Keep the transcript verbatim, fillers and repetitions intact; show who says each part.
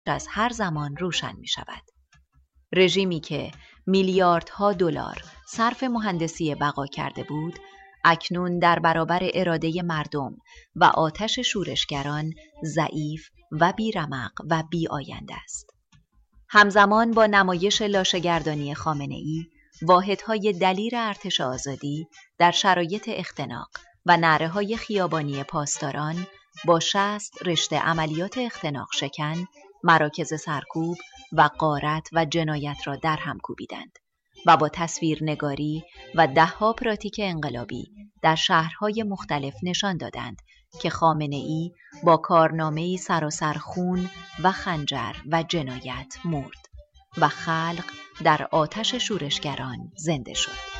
Speaker 1: از هر زمان روشن می شود. رژیمی که میلیاردها دلار صرف مهندسی بقا کرده بود، اکنون در برابر اراده مردم و آتش شورشگران ضعیف و بیرمق و بی آینده است. همزمان با نمایش لاشه‌گردانی خامنه‌ای، واحدهای دلیر ارتش آزادی در شرایط اختناق و نعره‌های خیابانی پاسداران با شصت رشته عملیات اختناق شکن، مراکز سرکوب و غارت و جنایت را در هم کوبیدند و با تصویرنگاری و ده‌ها پراتیک انقلابی در شهرهای مختلف نشان دادند که خامنه‌ای با کارنامه‌ای سراسر خون و خنجر و جنایت مرد و خلق در آتش شورشگران زنده شد.